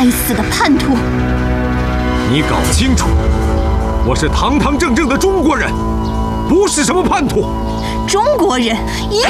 该死的叛徒！ 你搞清楚，我是堂堂正正的中国人，不是什么叛徒。 中国人呀！